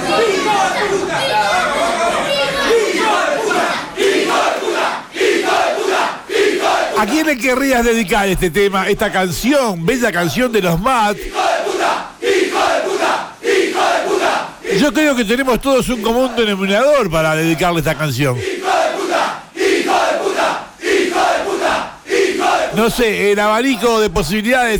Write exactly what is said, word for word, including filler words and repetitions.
¿A quién le querrías dedicar este tema, esta canción, bella canción de los M A D? Yo creo que tenemos todos un común denominador para dedicarle esta canción. No sé, el abanico de posibilidades